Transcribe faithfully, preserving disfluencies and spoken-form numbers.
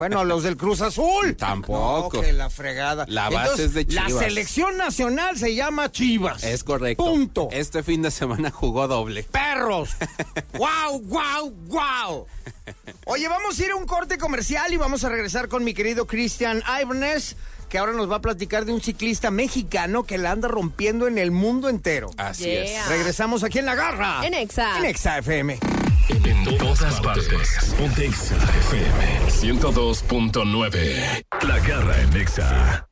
Bueno, los del Cruz Azul. Tampoco. No, que la fregada. La base Entonces, es de Chivas. La selección nacional se llama Chivas. Es correcto. Punto. Este fin de semana jugó doble. ¡Perros! ¡Guau, guau, guau! Oye, vamos a ir a un corte comercial y vamos a regresar con mi querido Cristian Ibanez, que ahora nos va a platicar de un ciclista mexicano que la anda rompiendo en el mundo entero. Así Yeah. es. Regresamos aquí en La Garra. En Exa. En Exa F M. En todas partes. Ponte Exa F M ciento dos punto nueve. La Garra en Exa.